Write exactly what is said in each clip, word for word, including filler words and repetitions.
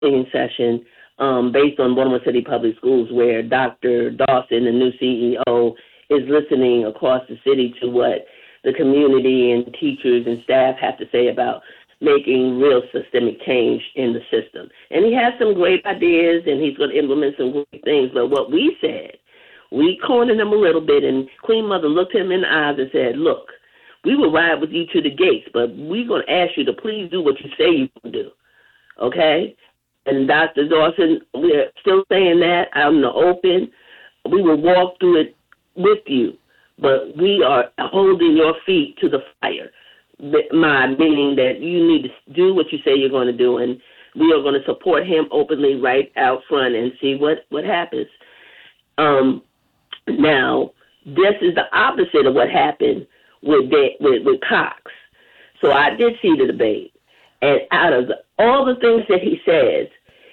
counseling session um, based on Baltimore City Public Schools, where Doctor Dawson, the new C E O, is listening across the city to what the community and teachers and staff have to say about making real systemic change in the system. And he has some great ideas, and he's going to implement some great things. But what we said, we cornered him a little bit, and Queen Mother looked him in the eyes and said, look, we will ride with you to the gates, but we're going to ask you to please do what you say you can do, okay? And Doctor Dawson, we're still saying that out in the open. We will walk through it with you, but we are holding your feet to the fire. My meaning that you need to do what you say you're going to do, and we are going to support him openly right out front and see what, what happens. Um, now, this is the opposite of what happened with, De- with with Cox. So I did see the debate, and out of the, all the things that he says,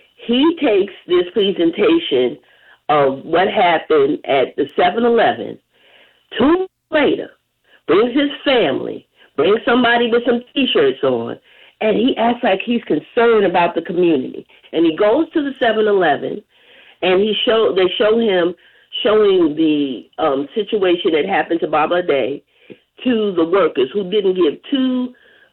he takes this presentation of what happened at the seven eleven, two weeks later, brings his family, brings somebody with some T-shirts on, and he acts like he's concerned about the community. And he goes to the seven eleven, and he show they show him showing the um, situation that happened to Baba Day to the workers who didn't give two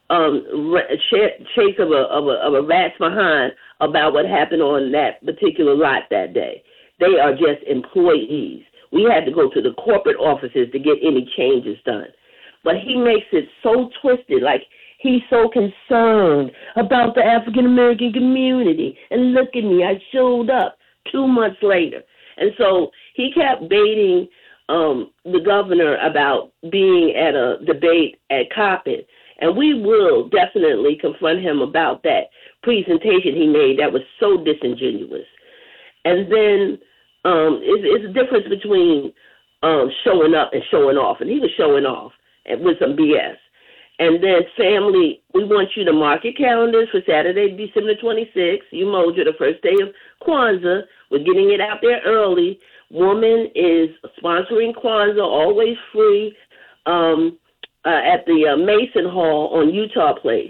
um, shakes of a, of, a, of a rat's behind about what happened on that particular lot that day. They are just employees. We had to go to the corporate offices to get any changes done. But he makes it so twisted, like he's so concerned about the African-American community. And look at me, I showed up two months later. And so he kept baiting um, the governor about being at a debate at Coppin. And we will definitely confront him about that presentation he made that was so disingenuous. And then um, it's, it's a difference between um, showing up and showing off. And he was showing off with some B S. And then, family, we want you to mark your calendars for Saturday, December twenty-sixth. Umoja, the first day of Kwanzaa. We're getting it out there early. Woman is sponsoring Kwanzaa, always free, um, uh, at the uh, Mason Hall on Utah Place.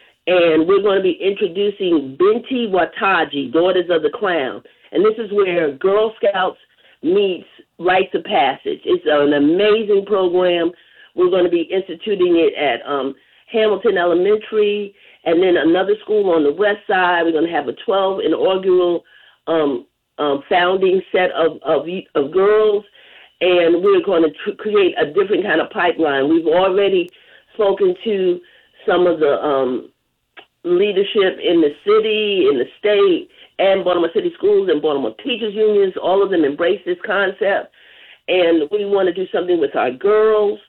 And we're going to be introducing Binti Wataji, Daughters of the Clown. And this is where Girl Scouts meets Rites of Passage. It's an amazing program. We're going to be instituting it at um, Hamilton Elementary, and then another school on the west side. We're going to have a twelve inaugural um, um, founding set of, of, of girls, and we're going to tr- create a different kind of pipeline. We've already spoken to some of the um, leadership in the city, in the state, and Baltimore City Schools and Baltimore Teachers Unions. All of them embrace this concept, and we want to do something with our girls.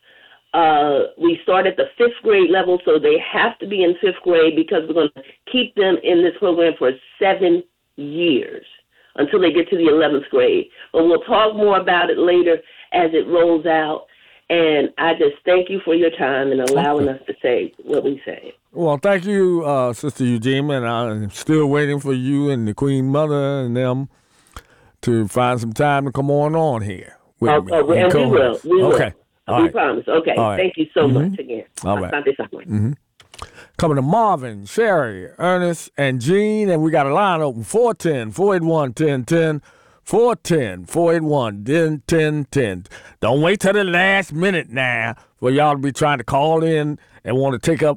Uh, we start at the fifth grade level, so they have to be in fifth grade because we're going to keep them in this program for seven years until they get to the eleventh grade. But we'll talk more about it later as it rolls out. And I just thank you for your time and allowing okay. us to say what we say. Well, thank you, uh, Sister Eugene, and I'm still waiting for you and the Queen Mother and them to find some time to come on on here. With oh, me oh, and, and we will. We will. Okay. All we right. promise. Okay. All Thank you so mm-hmm. much again. All right. Mm-hmm. Coming to Marvin, Sherry, Ernest, and Jean, and we got a line open, four one zero, four eight one, one zero one zero, four one zero, four eight one, one zero one zero. Don't wait till the last minute now for y'all to be trying to call in and want to take up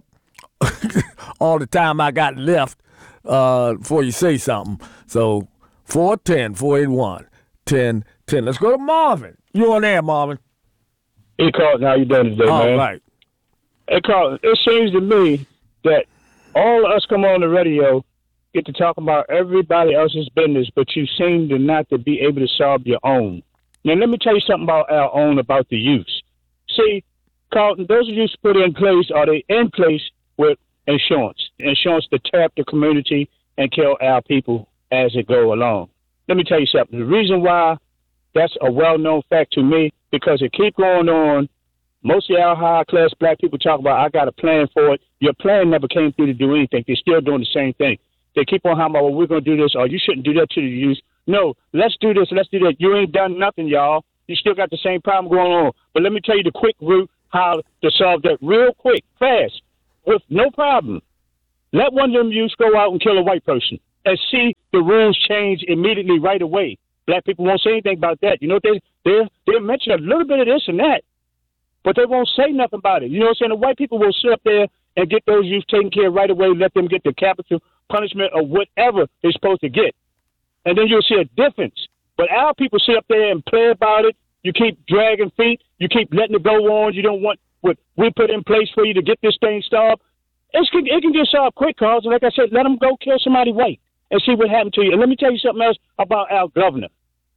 all the time I got left uh, before you say something. So four one zero, four eight one, one zero one zero. Let's go to Marvin. You on there, Marvin? Hey, Carlton, how you doing today, all man? All right. Hey, Carlton, it seems to me that all of us come on the radio, get to talk about everybody else's business, but you seem to not to be able to solve your own. Now, let me tell you something about our own, about the youth. See, Carlton, those youth put in place, are they in place with insurance? Insurance to tap the community and kill our people as it go along. Let me tell you something. The reason why that's a well-known fact to me, because it keep going on. Most of our high-class black people talk about, I got a plan for it. Your plan never came through to do anything. They're still doing the same thing. They keep on talking about, well, we're going to do this, or you shouldn't do that to the youth. No, let's do this, let's do that. You ain't done nothing, y'all. You still got the same problem going on. But let me tell you the quick route how to solve that real quick, fast, with no problem. Let one of them youths go out and kill a white person. and see the rules change immediately right away. Black people won't say anything about that. You know, they they they mention a little bit of this and that, but they won't say nothing about it. You know what I'm saying? The white people will sit up there and get those youth taken care of right away, let them get the capital punishment or whatever they're supposed to get. And then you'll see a difference. But our people sit up there and play about it. You keep dragging feet. You keep letting it go on. You don't want what we put in place for you to get this thing stopped. It's, it can get solved quick, Carl. Like I said, let them go kill somebody white and see what happened to you. And let me tell you something else about our governor.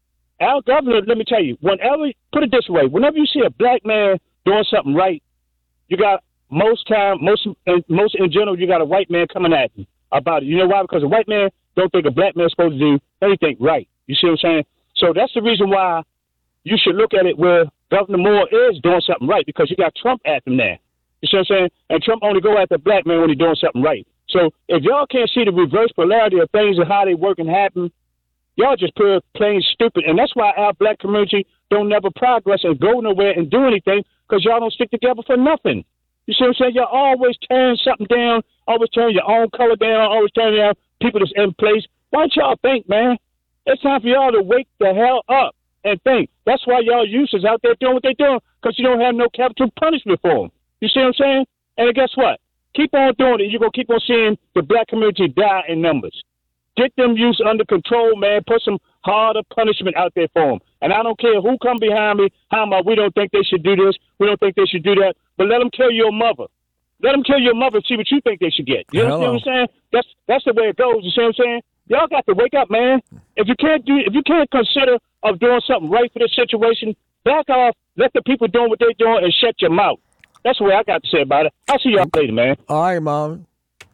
Our governor, let me tell you, whenever, put it this way, whenever you see a black man doing something right, you got most time, most, most in general, you got a white man coming at you about it. You know why? Because a white man don't think a black man's supposed to do anything right. You see what I'm saying? So that's the reason why you should look at it where Governor Moore is doing something right, because you got Trump at him there. You see what I'm saying? And Trump only go after black man when he's doing something right. So if y'all can't see the reverse polarity of things and how they work and happen, y'all just pure plain stupid. And that's why our black community don't never progress and go nowhere and do anything, because y'all don't stick together for nothing. You see what I'm saying? Y'all always turn something down, always turn your own color down, always turn down people that's in place. Why don't y'all think, man? It's time for y'all to wake the hell up and think. That's why y'all useless out there doing what they're doing, because you don't have no capital punishment for them. You see what I'm saying? And guess what? Keep on doing it. You're going to keep on seeing the black community die in numbers. Get them youths under control, man. Put some harder punishment out there for them. And I don't care who come behind me, how about we don't think they should do this, we don't think they should do that, but let them kill your mother. Let them kill your mother and see what you think they should get. You know what I'm saying? That's that's the way it goes. You see what I'm saying? Y'all got to wake up, man. If you can't do, if you can't consider of doing something right for this situation, back off. Let the people doing what they're doing and shut your mouth. That's the way I got to say about it. I'll see y'all later, man. All right, Marvin.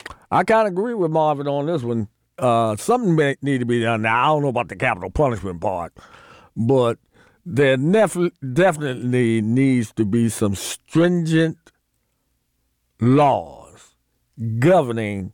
I kind of agree with Marvin on this one. Uh, something may need to be done. Now, I don't know about the capital punishment part, but there nef- definitely needs to be some stringent laws governing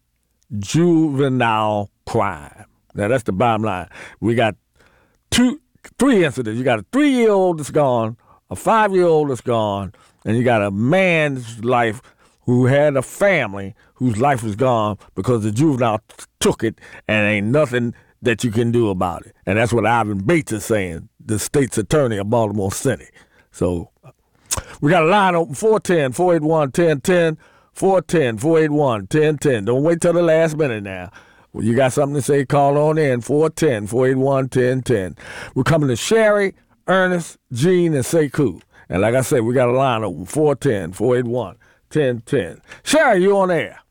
juvenile crime. Now, that's the bottom line. We got two, three incidents. You got a three-year-old that's gone, a five-year-old that's gone, and you got a man's life who had a family whose life was gone because the juvenile t- took it, and ain't nothing that you can do about it. And that's what Ivan Bates is saying, the state's attorney of Baltimore City. So we got a line open, four one zero, four eight one, one zero one zero, four one zero, four eight one, one zero one zero. Don't wait till the last minute now. Well, you got something to say, call on in, four one zero, four eight one, one zero one zero. We're coming to Sherry, Ernest, Gene, and Sekou. And like I said, we got a line open, four one zero, four eight one, one zero one zero. Sherry, you on air?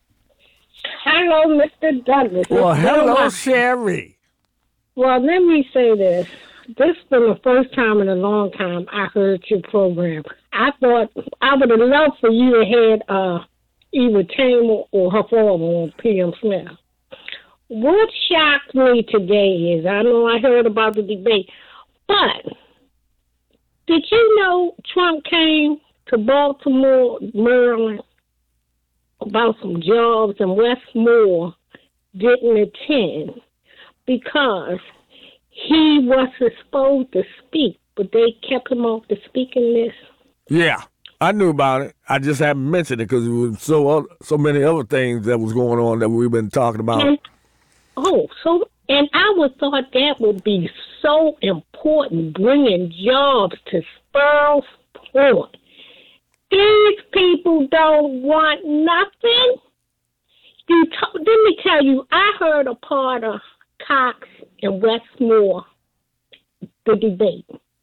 Hello, Mister Douglas. Well, hello, Sherry. Well, let me say this. This is the first time in a long time I heard your program. I thought I would have loved for you to have uh, either Tamer or her father on P M Smith. What shocked me today is, I know I heard about the debate, but did you know Trump came to Baltimore, Maryland, about some jobs, and Westmore didn't attend because he wasn't supposed to speak, but they kept him off the speaking list? Yeah, I knew about it. I just haven't mentioned it because there was so other, so many other things that was going on that we've been talking about. And, oh, so, and I would thought that would be so important, bringing jobs to Sparrows Point. These people don't want nothing. You t- let me tell you, I heard a part of Cox and Westmore, the debate.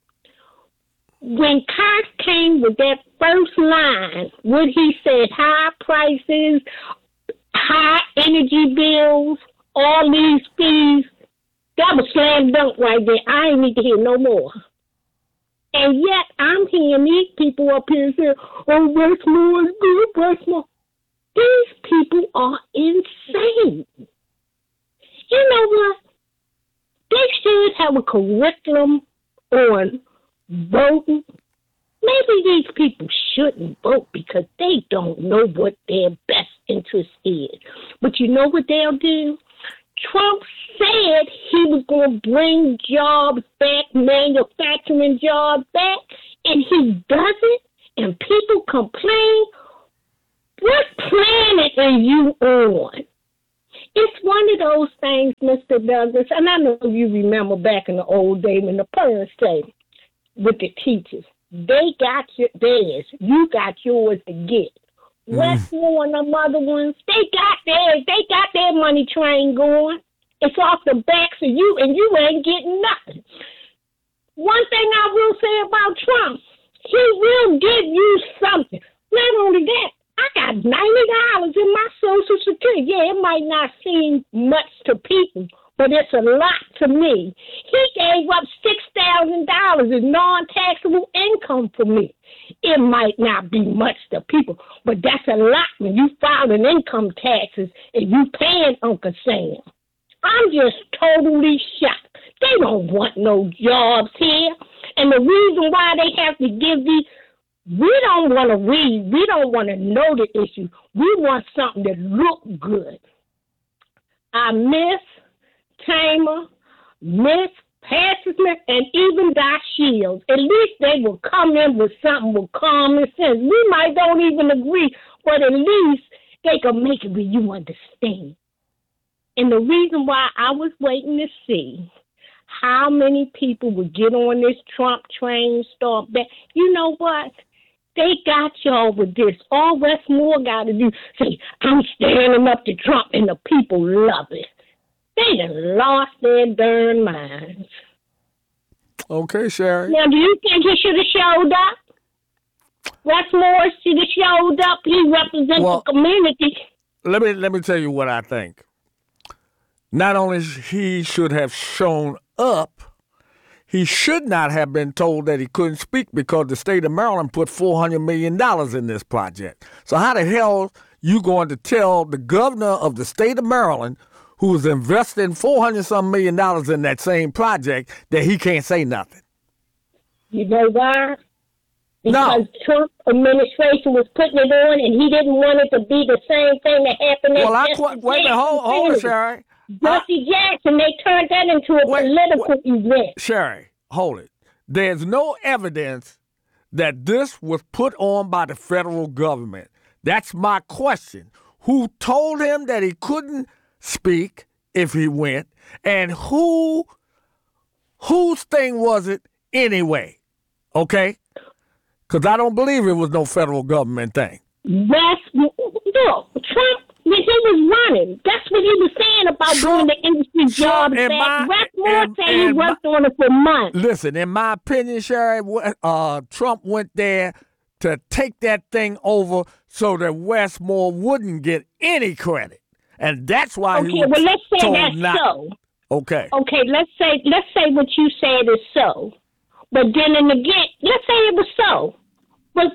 When Cox came with that first line, what he said, high prices, high energy bills, all these fees, that was slam dunk right there. I ain't need to hear no more. And yet I'm hearing these people up here say, oh, Westmore is good, Westmore. These people are insane. You know what? They should have a curriculum on voting. Maybe these people shouldn't vote because they don't know what their best interest is. But you know what they'll do? Trump said he was going to bring jobs back, manufacturing jobs back, and he doesn't, and people complain. What planet are you on? It's one of those things, Mister Douglas, and I know you remember back in the old days when the parents say with the teachers, they got your, theirs, you got yours to get. Mm. Westmore and them other ones, they got theirs, they got their money train going. It's off the backs of you, and you ain't getting nothing. One thing I will say about Trump, he will give you something. Not only that, I got ninety dollars in my Social Security. Yeah, it might not seem much to people, but it's a lot to me. He gave up six thousand dollars in non-taxable income for me. It might not be much to people, but that's a lot when you filing income taxes and you paying Uncle Sam. I'm just totally shocked. They don't want no jobs here. And the reason why they have to give these, we don't want to read. We don't want to know the issue. We want something that look good. I miss Tamer, miss Patterson, and even Doc Shields. At least they will come in with something with common sense. We might don't even agree, but at least they can make it where you understand. And the reason why I was waiting to see how many people would get on this Trump train, start back. You know what? They got y'all with this. All Westmore got to do, say, I'm standing up to Trump, and the people love it. They done lost their darn minds. Okay, Sherry. Now, do you think he should have showed up? Westmore should have showed up. He represents well, the community. Let me let me tell you what I think. Not only he should have shown up, he should not have been told that he couldn't speak because the state of Maryland put four hundred million dollars in this project. So how the hell you going to tell the governor of the state of Maryland, who is investing four hundred some million dollars in that same project, that he can't say nothing? You know why? No. Because Trump administration was putting it on, and he didn't want it to be the same thing that happened. Well, I qu- wait a minute, hold, hold it, Sherry. Jesse Jackson, they turned that into a wait, political wait, event. Sherry, hold it. There's no evidence that this was put on by the federal government. That's my question. Who told him that he couldn't speak if he went, and who, whose thing was it anyway? Okay? Because I don't believe it was no federal government thing. That's, no, Trump, when he was running, that's what he was saying about Trump, doing the industry jobs Trump, back. My, Westmore said he worked my, on it for months. Listen, in my opinion, Sherry, uh, Trump went there to take that thing over so that Westmore wouldn't get any credit. And that's why okay, he was well, let's say told that's not. so. Okay. Okay, let's say let's say what you said is so. But then and again, let's say it was so. But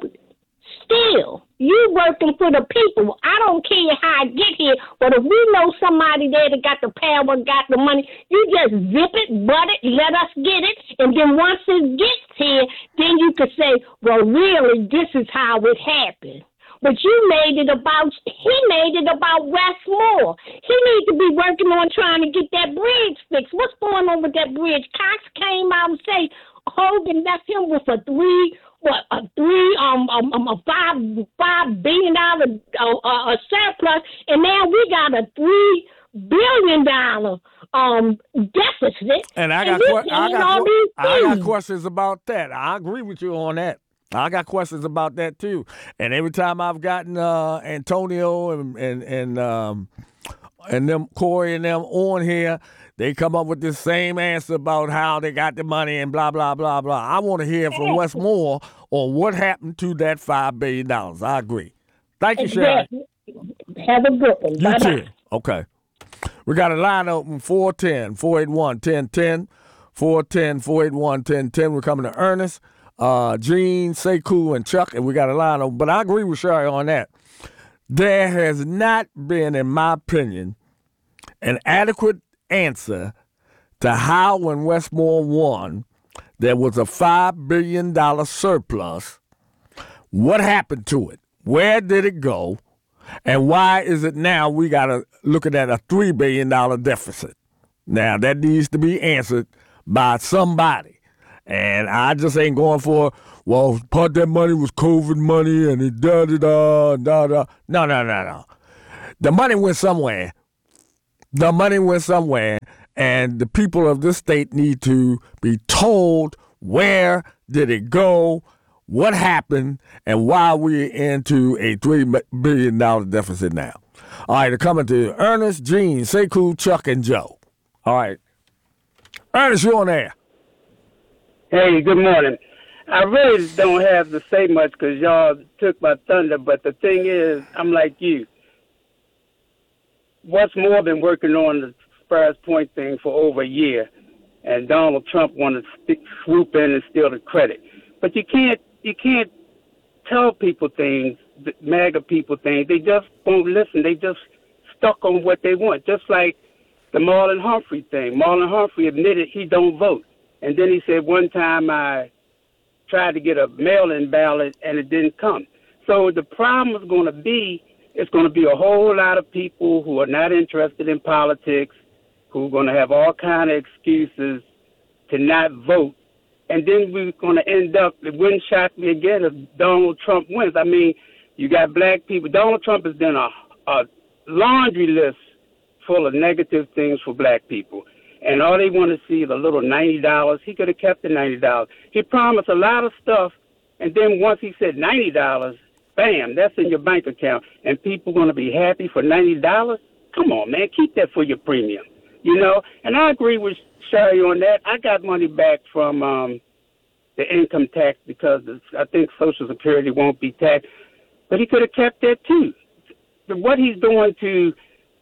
still, you working for the people. I don't care how I get here, but if we know somebody there that got the power, got the money, you just zip it, butt it, let us get it, and then once it gets here, then you could say, well, really, this is how it happened. But you made it about, he made it about Westmore. He needs to be working on trying to get that bridge fixed. What's going on with that bridge? Cox came out and said Hogan left him with a three, what, a three, um, um, um a five, five billion dollar uh, uh, surplus, and now we got a three billion dollar um deficit. And I got, and que- I, got que- I got questions about that. I agree with you on that. I got questions about that too. And every time I've gotten uh, Antonio and and and um, and them Corey and them on here, they come up with the same answer about how they got the money and blah blah blah blah. I want to hear from Westmore on what happened to that five billion dollars. I agree. Thank you, Sharon. Have a good one. You Bye-bye. too. Okay. We got a line open four one zero, four eight one, one zero one zero, four one zero, four eight one, one zero one zero. We're coming to Ernest. Uh, Gene, Sekou, and Chuck, and we got a line open. But I agree with Sherry on that. There has not been, in my opinion, an adequate answer to how, when Westmore won, there was a five billion dollars surplus. What happened to it? Where did it go? And why is it now we got to look at a three billion dollars deficit? Now, that needs to be answered by somebody. And I just ain't going for, well, part of that money was COVID money and it da da da da da. No, no, no, no. The money went somewhere. The money went somewhere, and the people of this state need to be told where did it go, what happened, and why we're into a three billion dollars deficit now. All right, coming to Ernest, Gene, Sekou, Chuck, and Joe. All right. Ernest, you're on air. Hey, good morning. I really don't have to say much because y'all took my thunder, but the thing is, I'm like you. What's more been working on the Spurs Point thing for over a year, and Donald Trump wanted to swoop in and steal the credit. But you can't, you can't tell people things, MAGA people things. They just won't listen. They just stuck on what they want. Just like the Marlon Humphrey thing. Marlon Humphrey admitted he don't vote, and then he said one time I tried to get a mail-in ballot and it didn't come. So the problem is going to be, it's going to be a whole lot of people who are not interested in politics, who are going to have all kind of excuses to not vote. And then we're going to end up, it wouldn't shock me again if Donald Trump wins. I mean, you got black people. Donald Trump has done a, a laundry list full of negative things for black people. And all they want to see is a little ninety dollars. He could have kept the ninety dollars. He promised a lot of stuff, and then once he said ninety dollars, bam, that's in your bank account. And people going to be happy for ninety dollars? Come on, man, keep that for your premium. You know, and I agree with Sherry on that. I got money back from um, the income tax because I think Social Security won't be taxed. But he could have kept that too. What he's doing to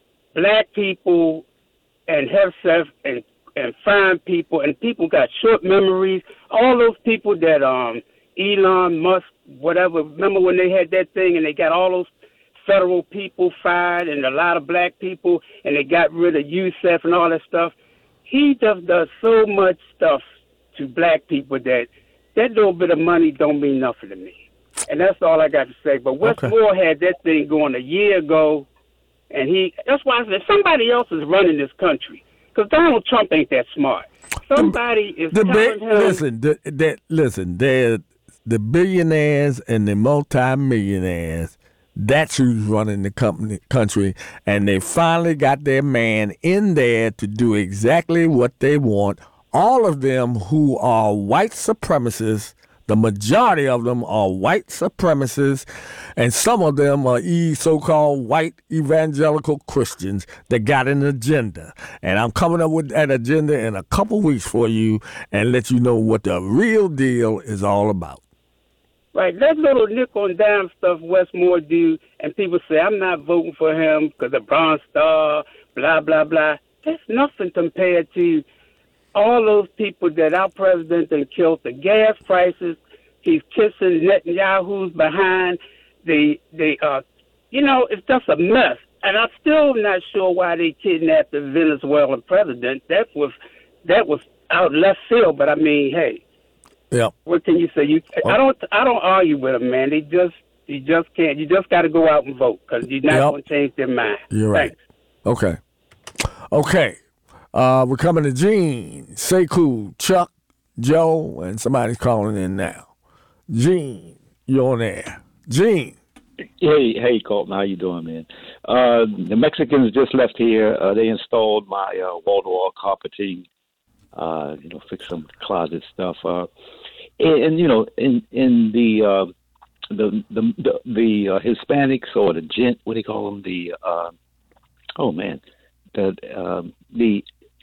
black people and Hegseth and and fine people, and people got short memories. All those people that um Elon Musk, whatever, remember when they had that thing and they got all those federal people fired and a lot of black people, and they got rid of Youssef and all that stuff. He just does so much stuff to black people that that little bit of money don't mean nothing to me. And that's all I got to say. But Westmore okay. had that thing going a year ago. And he, that's why I said somebody else is running this country. Because Donald Trump ain't that smart. Somebody is the telling bi- him. Listen, the, the, listen, they're the billionaires and the multimillionaires. That's who's running the company, country. And they finally got their man in there to do exactly what they want. All of them who are white supremacists. The majority of them are white supremacists, and some of them are e- so-called white evangelical Christians that got an agenda. And I'm coming up with that agenda in a couple weeks for you and let you know what the real deal is all about. Right, that little nickel-and-dime stuff Westmore do, and people say, I'm not voting for him because of Bronze Star, blah, blah, blah. That's nothing compared to all those people that our president then killed, the gas prices, he's kissing Netanyahu's behind, the, the uh, you know, it's just a mess. And I'm still not sure why they kidnapped the Venezuelan president. That was, that was out left field, but I mean, hey, yeah. What can you say? You, well, I don't, I don't argue with them, man. They just, you just can't. You just got to go out and vote because you're not yep. going to change their mind. You're Thanks. right. Okay. Okay. Uh, we're coming to Gene, Sekou, Chuck, Joe, and somebody's calling in now. Gene, you're on air. Gene. Hey, hey, Colton, how you doing, man? Uh, the Mexicans just left here. Uh, they installed my uh, wall-to-wall carpeting, uh, you know, fix some closet stuff. Uh, and, and you know, in in the uh, the the the, the uh, Hispanics or the gent, what do you call them? The uh, oh man, the um, the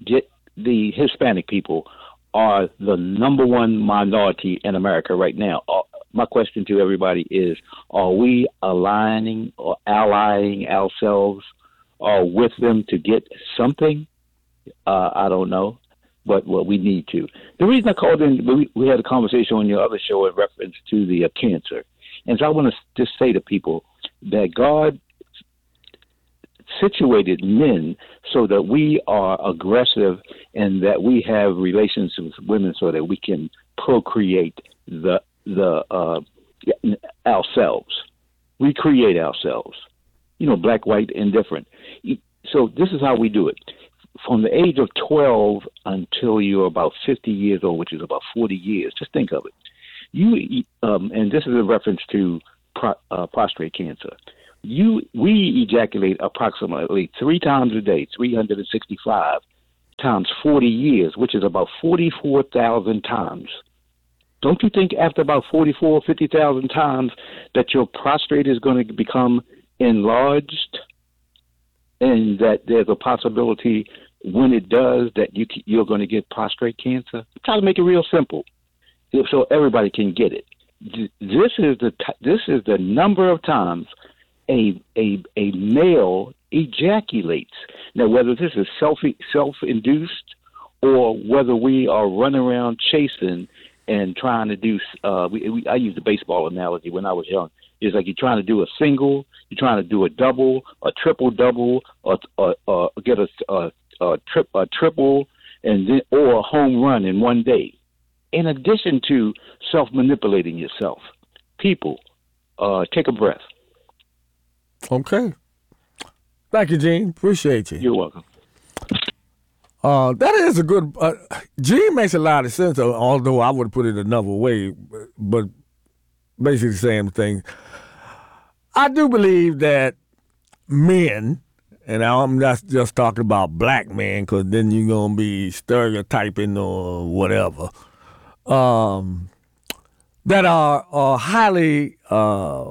the Hispanic people are the number one minority in America right now. Uh, my question to everybody is, are we aligning or allying ourselves uh, with them to get something? Uh, I don't know, but well, we need to. The reason I called in, we, we had a conversation on your other show in reference to the uh, cancer. And so I want to just say to people that God situated men so that we are aggressive and that we have relations with women so that we can procreate the the uh, ourselves. We create ourselves. You know, black, white, indifferent. So this is how we do it. From the age of twelve until you're about fifty years old, which is about forty years, just think of it. You um, and this is a reference to pro, uh, prostate cancer. you we ejaculate approximately three times a day, three hundred sixty-five times forty years, which is about forty-four thousand times. Don't you think after about forty-four, fifty thousand times that your prostate is going to become enlarged, and that there's a possibility when it does that you you're going to get prostate cancer? Try to make it real simple, so everybody can get it. This is the this is the number of times a a a male ejaculates. Now, whether this is self self induced or whether we are running around chasing and trying to do, uh, we, we, I use the baseball analogy when I was young. It's like you're trying to do a single, you're trying to do a double, a triple double, or, or, or get a, a, a, trip, a triple, and then or a home run in one day. In addition to self-manipulating yourself, people, uh, take a breath. Okay. Thank you, Gene. Appreciate you. You're welcome. Uh, that is a good. Uh, Gene makes a lot of sense, although I would put it another way, but basically the same thing. I do believe that men, and I'm not just talking about black men, because then you're gonna be stereotyping or whatever. Um, that are, are highly uh,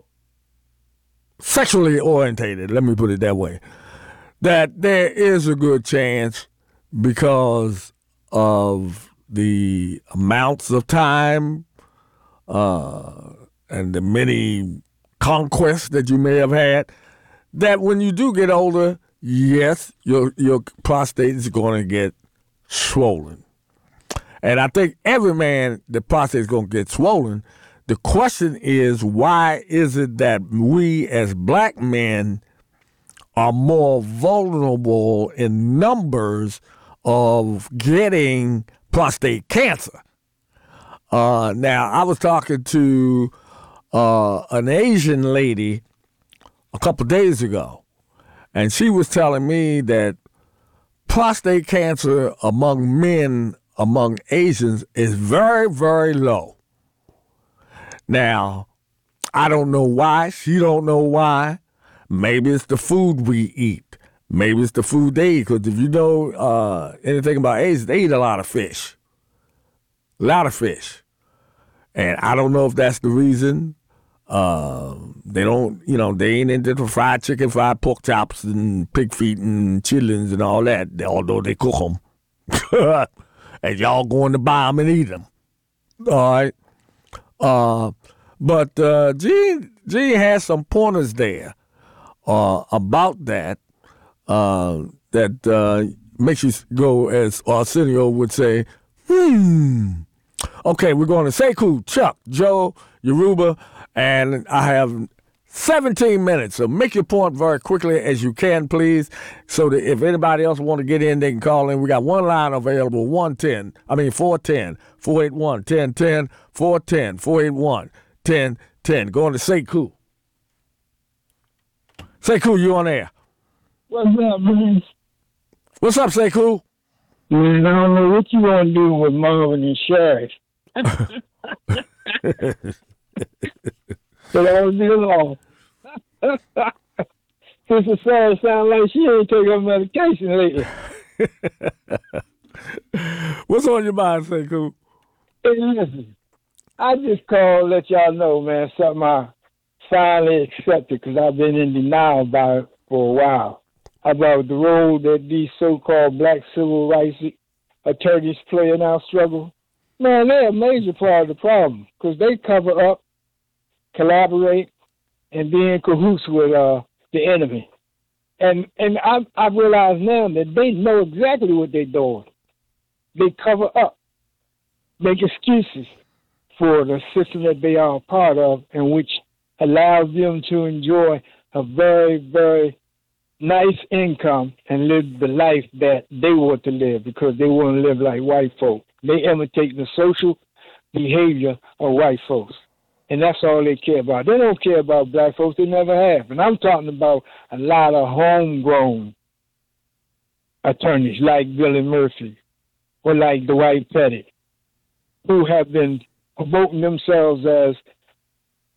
sexually orientated. Let me put it that way. That there is a good chance, because of the amounts of time uh, and the many conquests that you may have had, that when you do get older, yes, your your prostate is going to get swollen. And I think every man, the prostate is going to get swollen. The question is, why is it that we as black men are more vulnerable in numbers of getting prostate cancer? Uh, now, I was talking to uh, an Asian lady a couple days ago, and she was telling me that prostate cancer among men, among Asians, is very, very low. Now, I don't know why. She don't know why. Maybe it's the food we eat. Maybe it's the food they eat. Because if you know uh, anything about Asians, they eat a lot of fish. A lot of fish. And I don't know if that's the reason. Uh, they don't, you know, they ain't into the fried chicken, fried pork chops, and pig feet and chitlins and all that, although they cook them. And y'all going to buy them and eat them. All right. Uh, but uh, Gene, Gene has some pointers there. Uh, about that, uh, that uh, makes you go, as Arsenio would say, hmm. Okay, we're going to Sekou, Chuck, Joe, Yoruba, and I have seventeen minutes. So make your point very quickly as you can, please, so that if anybody else want to get in, they can call in. We got one line available, one ten, I mean four one zero, four eight one, one zero one zero, four one zero, four eight one, one zero one zero. Going to Sekou. Sekou, you on air. What's up, man? What's up, Sekou? Man, I don't know what you want to do with Marvin and Sherry. But I was along. Sister Sarah sounds like she ain't taking her medication lately. What's on your mind, Sekou? Hey, listen, I just called to let y'all know, man, something I finally accepted, because I've been in denial about it for a while, about the role that these so-called black civil rights attorneys play in our struggle. Man, they're a major part of the problem, because they cover up, collaborate, and be in cahoots with uh, the enemy. And and I I realize now that they know exactly what they're doing. They cover up, make excuses for the system that they are a part of, and which allows them to enjoy a very, very nice income and live the life that they want to live, because they want to live like white folk. They imitate the social behavior of white folks. And that's all they care about. They don't care about black folks. They never have. And I'm talking about a lot of homegrown attorneys like Billy Murphy or like Dwight Pettit, who have been promoting themselves as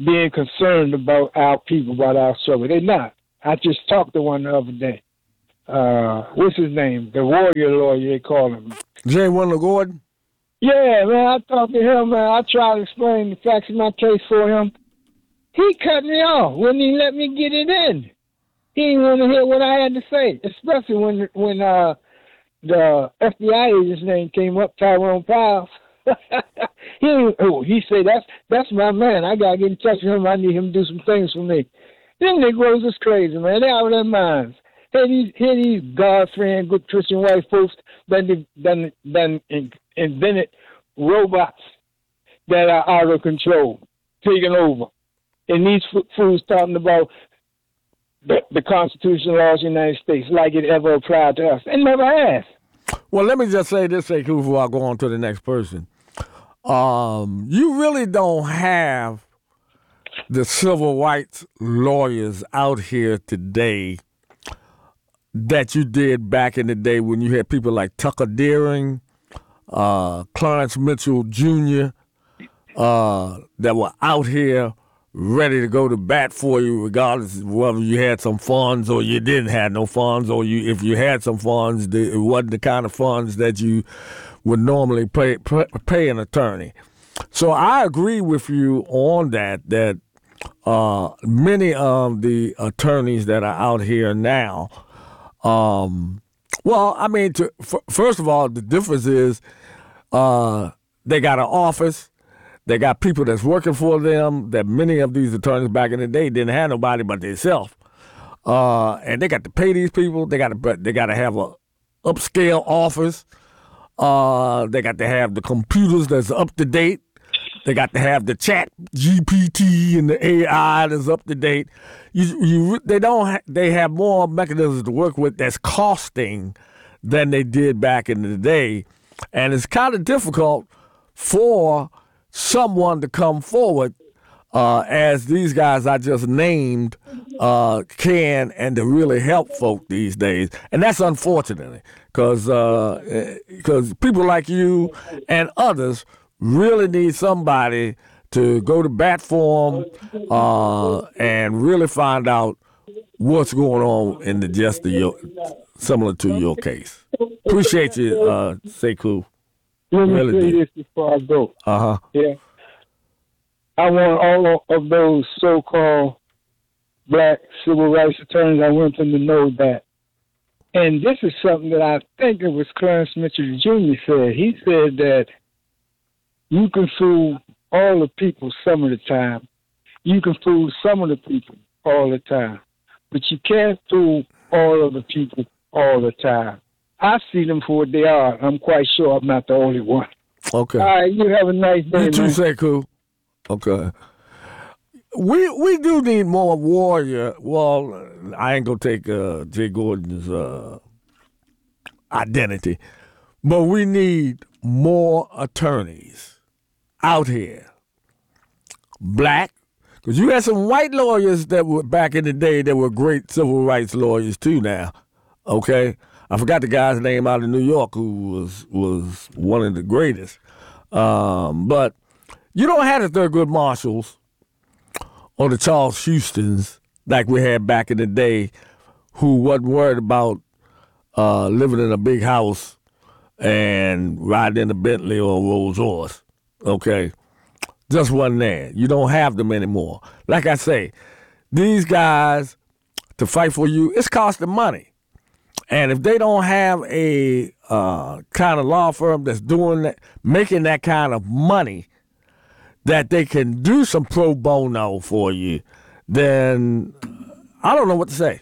being concerned about our people, about our struggle. They're not. I just talked to one the other day. Uh, what's his name? The warrior lawyer, they call him. J. Wendell Gordon? Yeah, man, I talked to him, man. I tried to explain the facts of my case for him. He cut me off. Wouldn't he let me get it in? He didn't want to hear what I had to say, especially when when uh, the F B I agent's name came up, Tyrone Powell. he oh, he said, that's that's my man. I got to get in touch with him. I need him to do some things for me. Them Negroes is crazy, man. They out of their minds. Here these, here these God-fearing, good Christian white folks done, done, done invented robots that are out of control, taking over. And these fools talking about the, the constitutional laws of the United States like it ever applied to us. It never has. Well, let me just say this, Sekou, before I go on to the next person. Um, you really don't have the civil rights lawyers out here today that you did back in the day when you had people like Tucker Deering, uh, Clarence Mitchell Junior, uh, that were out here ready to go to bat for you, regardless of whether you had some funds or you didn't have no funds, or you if you had some funds, it wasn't the kind of funds that you would normally pay pay an attorney. So I agree with you on that, that uh, many of the attorneys that are out here now, um, well, I mean, to, f- first of all, the difference is uh, they got an office. They got people that's working for them, that many of these attorneys back in the day didn't have nobody but themselves. Uh, and they got to pay these people. They got to they got to have a upscale office. Uh, they got to have the computers that's up to date. They got to have the chat G P T and the A I that's up to date. You, you, they don't. Ha- they have more mechanisms to work with that's costing than they did back in the day, and it's kind of difficult for someone to come forward uh, as these guys I just named uh, can and to really help folk these days. And that's unfortunately because uh, because people like you and others really need somebody to go to bat for them uh, and really find out what's going on in the just of your, similar to your case. Appreciate you, uh, Sekou. Let me Really say deep. this before I go. Uh-huh. Yeah. I want all of those so-called black civil rights attorneys, I want them to know that. And this is something that I think it was Clarence Mitchell Junior said. He said that you can fool all the people some of the time. You can fool some of the people all the time. But you can't fool all of the people all the time. I see them for what they are. I'm quite sure I'm not the only one. Okay. All right, you have a nice day, You too, man. Sekou. Okay. We we do need more warrior. Well, I ain't gonna take uh, Jay Gordon's uh, identity, but we need more attorneys out here. Black, because you had some white lawyers that were back in the day that were great civil rights lawyers too. Now, okay. I forgot the guy's name out of New York who was was one of the greatest. Um, but you don't have the Thurgood Marshalls or the Charles Houstons like we had back in the day who wasn't worried about uh, living in a big house and riding in a Bentley or a Rolls Royce. Okay? Just wasn't there. You don't have them anymore. Like I say, these guys, to fight for you, it's costing money. And if they don't have a uh, kind of law firm that's doing that, making that kind of money, that they can do some pro bono for you, then I don't know what to say.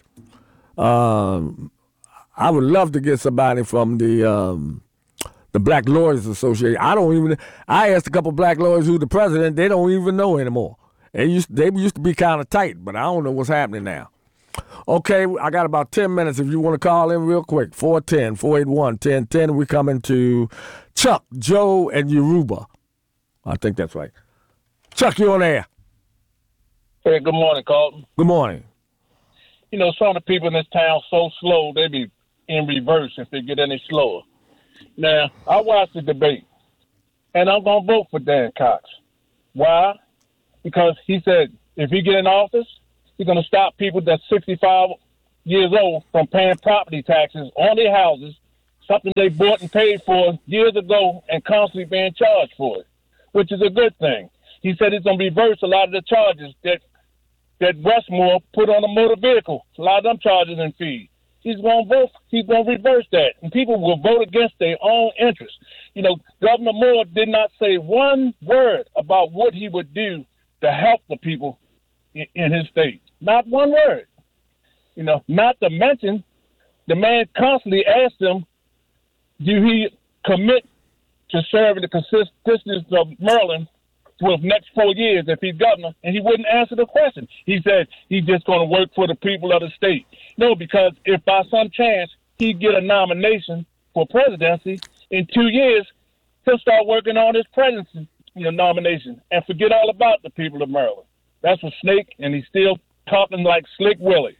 Um, I would love to get somebody from the um, the Black Lawyers Association. I don't even. I asked a couple black lawyers who the president. They don't even know anymore. They used they used to be kind of tight, but I don't know what's happening now. Okay, I got about ten minutes if you want to call in real quick. four one zero, four eight one, one zero one zero. We're coming to Chuck, Joe, and Yoruba. I think that's right. Chuck, you on air. Hey, good morning, Carlton. Good morning. You know, some of the people in this town so slow, they be in reverse if they get any slower. Now, I watched the debate, and I'm going to vote for Dan Cox. Why? because he said if he get in office, he's going to stop people that's sixty-five years old from paying property taxes on their houses, something they bought and paid for years ago and constantly being charged for it, which is a good thing. He said he's going to reverse a lot of the charges that that Westmore put on a motor vehicle, a lot of them charges and fees. He's going to vote. He's going to reverse that, and people will vote against their own interests. You know, Governor Moore did not say one word about what he would do to help the people in, in his state. Not one word. You know, not to mention, the man constantly asked him, do he commit to serving the constituents of Maryland for the next four years if he's governor? And he wouldn't answer the question. He said he's just going to work for the people of the state. No, because if by some chance he get a nomination for presidency, in two years, he'll start working on his presidency you know, nomination and forget all about the people of Maryland. That's a snake, and he's still talking like Slick Willie.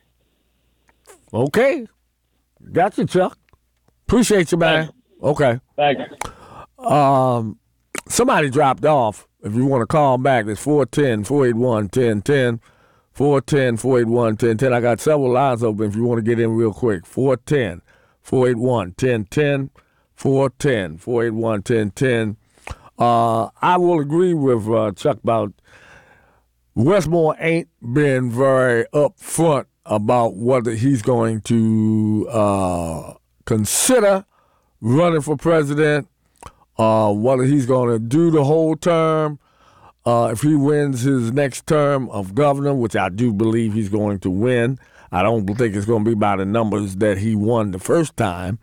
Okay. Got you, Chuck. Appreciate you, man. Thank you. Okay. Thank you. Um, somebody dropped off. If you want to call them back, it's four one zero, four eight one, one zero one zero. four one zero, four eight one, one zero one zero. I got several lines open if you want to get in real quick. four one zero, four eight one, one zero one zero. four one zero, four eight one, one zero one zero. Uh, I will agree with uh, Chuck about Westmore ain't been very upfront about whether he's going to uh, consider running for president, uh, whether he's going to do the whole term. Uh, if he wins his next term of governor, which I do believe he's going to win, I don't think it's going to be by the numbers that he won the first time.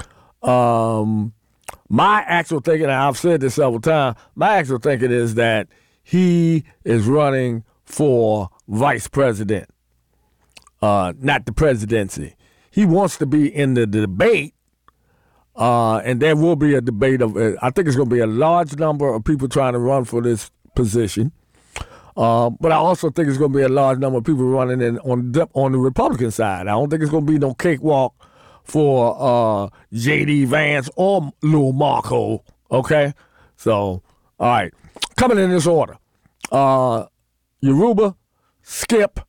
Um, my actual thinking, and I've said this several times, my actual thinking is that he is running for vice president, uh, not the presidency. He wants to be in the debate, uh, and there will be a debate of, uh, I think it's going to be a large number of people trying to run for this position. Uh, but I also think it's going to be a large number of people running in on the, on the Republican side. I don't think it's going to be no cakewalk for uh, J D. Vance or Lil Marco, okay? So, all right. Coming in this order. Uh, Yoruba, Skip,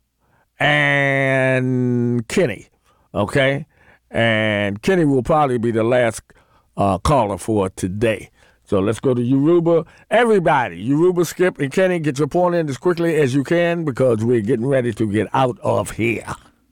and Kenny, okay? And Kenny will probably be the last uh, caller for today. So let's go to Yoruba. Everybody, Yoruba, Skip, and Kenny, get your point in as quickly as you can because we're getting ready to get out of here.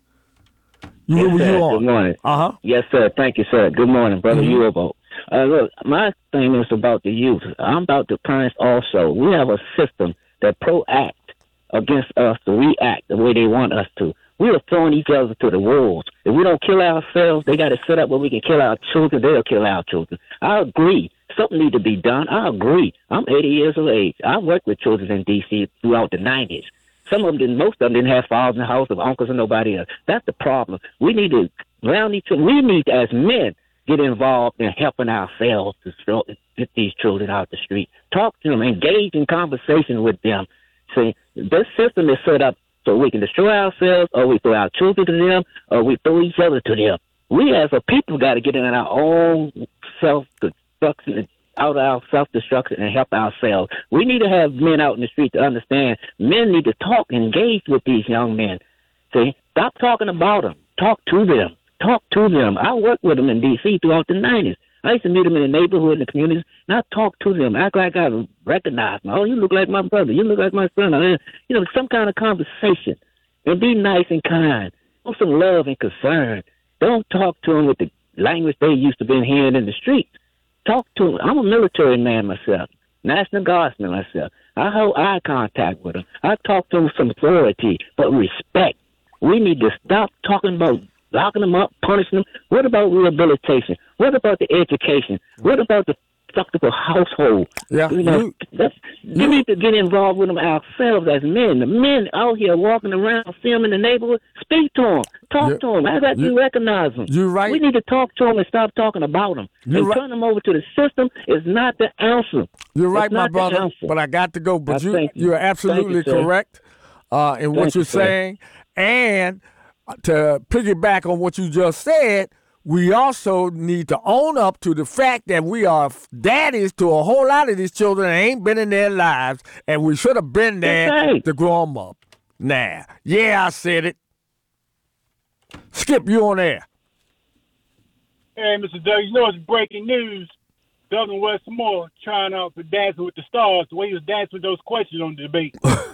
Yoruba, yes, sir. you on? Good morning. Uh-huh. Yes, sir. Thank you, sir. Good morning, brother Mm-hmm. Yoruba. Uh, look, my thing is about the youth. I'm about the parents also. We have a system that proact against us to react the way they want us to. We are throwing each other to the wolves. If we don't kill ourselves, they got it set up where we can kill our children. They'll kill our children. I agree. Something need to be done. I agree. I'm eighty years of age. I worked with children in D C throughout the nineties. Some of them didn't, most of them didn't have fathers in the house or uncles or nobody else. That's the problem. We need to round each other. We need, as men, get involved in helping ourselves to throw, get these children out the street. Talk to them. Engage in conversation with them. See, this system is set up so we can destroy ourselves, or we throw our children to them, or we throw each other to them. We as a people got to get in our own self-destruction, out of our self-destruction and help ourselves. We need to have men out in the street to understand men need to talk and engage with these young men. See, stop talking about them. Talk to them. Talk to them. I worked with them in D C throughout the nineties. I used to meet them in the neighborhood, in the communities, and I talk to them. Act like I recognize them. Oh, you look like my brother. You look like my son. You know, some kind of conversation. And be nice and kind. Show some love and concern. Don't talk to them with the language they used to be hearing in the streets. Talk to them. I'm a military man myself, National Guardsman myself. I hold eye contact with them. I talk to them with some authority, but respect. We need to stop talking about locking them up, punishing them. What about rehabilitation? What about the education? What about the structural household? Yeah, you know, you, that's, you need to get involved with them ourselves as men. The men out here walking around, see them in the neighborhood, speak to them, talk you, to them. Act like you, you recognize them. You're right. We need to talk to them and stop talking about them. You're and right. turn them over to the system is not the answer. You're right, It's my not the brother, answer. but I got to go. But I you, thank you. you're absolutely Thank you, sir. correct uh, in what Thank you're you, sir. saying. And to piggyback on what you just said, we also need to own up to the fact that we are daddies to a whole lot of these children that ain't been in their lives, and we should have been there right. to grow them up. Nah. Yeah, I said it. Skip, you on air. Hey, Mister Doug, you know it's breaking news. Governor Westmore trying out for Dancing with the Stars, the way he was dancing with those questions on the debate.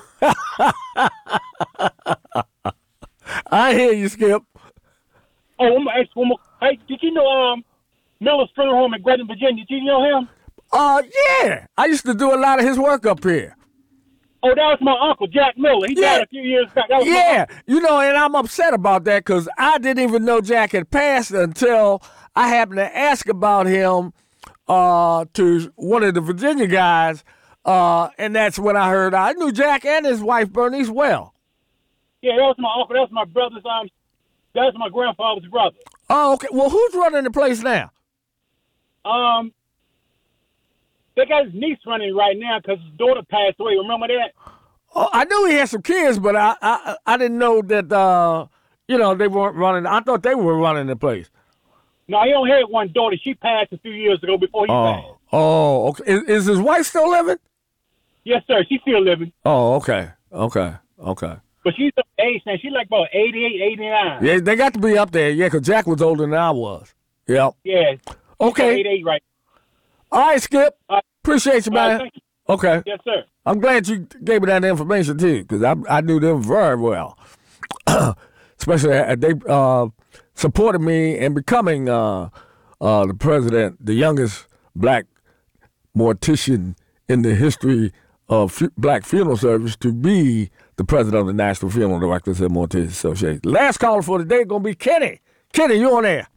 I hear you, Skip. Oh, I'm gonna ask one more. Hey, did you know um Miller's Funeral Home in Greenwich, Virginia? Did you know him? Uh, yeah. I used to do a lot of his work up here. Oh, that was my uncle, Jack Miller. He Yeah. died a few years back. That was my Yeah, uncle. you know, and I'm upset about that because I didn't even know Jack had passed until I happened to ask about him uh, to one of the Virginia guys, uh, and that's when I heard I knew Jack and his wife Bernice well. Yeah, that was my uncle. That was my brother's um. That was my grandfather's brother. Oh, okay. Well, who's running the place now? Um, they got his niece running right now because his daughter passed away. Remember that? Oh, I knew he had some kids, but I I, I didn't know that uh, you know they weren't running. I thought they were running the place. No, he only had one daughter. She passed a few years ago before he passed. Oh, oh, okay. Is, is his wife still living? Yes, sir. She's still living. Oh, okay, okay, okay. But she's of age now. She's like about eighty-eight, eighty-nine. Yeah, they got to be up there. Yeah, because Jack was older than I was. Yep. Yeah. Okay. eighty-eight right. All right, Skip. All right. Appreciate you, All right, man. thank you. Okay. Yes, sir. I'm glad you gave me that information, too, because I, I knew them very well. Especially uh, they uh, supported me in becoming uh, uh, the president, the youngest black mortician in the history of fu- black funeral service to be the president of the National Funeral Directors and Morticians Association. Last caller for the day going to be Kenny. Kenny, you on air?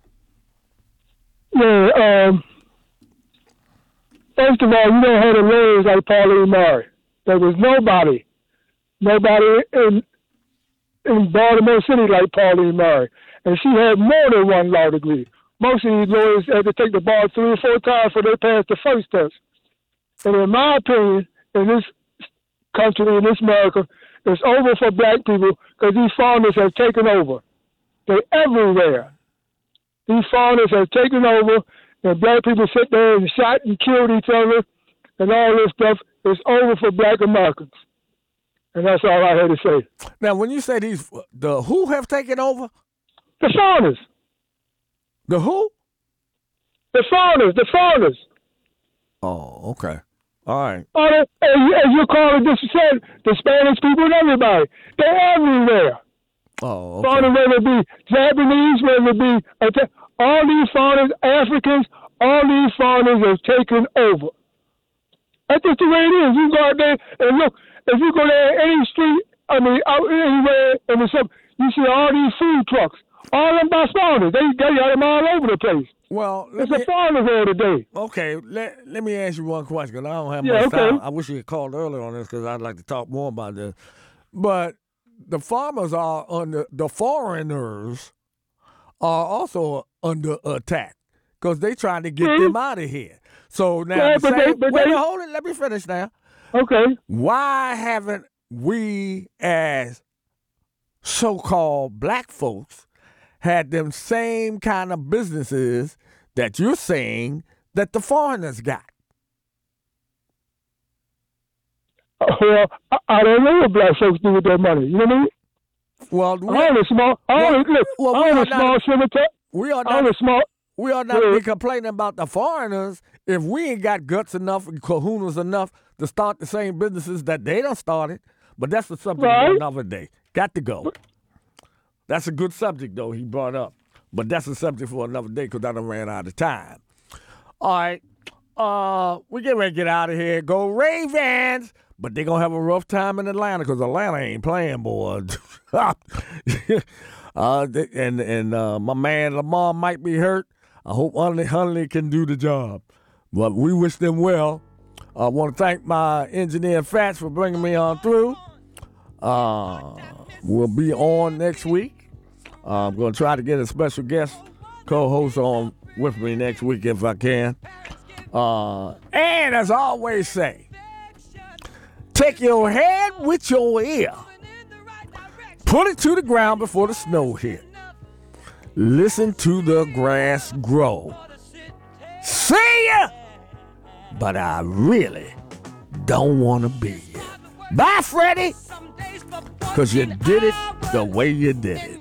Yeah, um, first of all, you don't have the lawyers like Pauline Murray. There was nobody, nobody in in Baltimore City like Pauline Murray. And she had more than one law degree. Most of these lawyers had to take the bar three or four times before they passed the first test. And in my opinion, in this country, in this America, it's over for black people because these foreigners have taken over. They're everywhere. These foreigners have taken over, and black people sit there and shot and killed each other, and all this stuff. It's over for black Americans. And that's all I had to say. Now, when you say these, the who have taken over? The foreigners. The who? The foreigners. The foreigners. Oh, okay. All right. All the, as, as you call it, this said, the Spanish people and everybody. They're everywhere. Oh, okay. Foreigners, whether it be Japanese, whether it be all these foreigners, Africans, all these foreigners have taken over. That's just the way it is. You go out there and look. If you go there any street, I mean, out anywhere, and there's some, you see all these food trucks. All of them by foreigners. They, they got them all over the place. Well, it's me, a foreigner there today. Okay, let, let me ask you one question, because I don't have yeah, much okay. time. I wish you had called earlier on this, because I'd like to talk more about this. But the farmers are under, the foreigners are also under attack, because they trying to get mm-hmm. them out of here. So now, yeah, the but same, they, but wait, they, hold it, let me finish now. Okay. Why haven't we, as so-called black folks, had them same kind of businesses that you're saying that the foreigners got? Well, I, I don't know what black folks do with their money. You know what I mean? Well, we, I own a small, I own, well, look, well, I own we a are small not, cemetery. We are I own not, a small. we are not yeah. be complaining about the foreigners if we ain't got guts enough and kahunas enough to start the same businesses that they done started. But that's the subject right. for another day. Got to go. That's a good subject, though, he brought up. But that's a subject for another day because I done ran out of time. All right. Uh, we get ready to get out of here. Go Ravens. But they're going to have a rough time in Atlanta because Atlanta ain't playing, boy. uh, and and uh, my man Lamar might be hurt. I hope Hundley, Hundley can do the job. But we wish them well. I want to thank my engineer, Fats, for bringing me on through. Uh, we'll be on next week. Uh, I'm going to try to get a special guest co-host on with me next week if I can. Uh, and as I always say, take your head with your ear. Put it to the ground before the snow hit. listen to the grass grow. See ya! But I really don't want to be here. Bye, Freddie! Because you did it the way you did it.